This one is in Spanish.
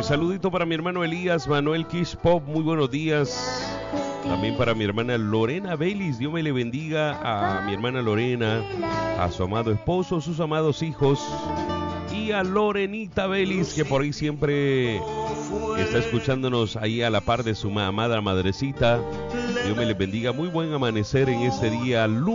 saludito para mi hermano Elías Manuel Kish Pop, muy buenos días. También para mi hermana Lorena Vélez, Dios me le bendiga a mi hermana Lorena, a su amado esposo, sus amados hijos y a Lorenita Vélez, que por ahí siempre está escuchándonos ahí a la par de su amada madrecita. Dios me le bendiga, muy buen amanecer en este día lunes.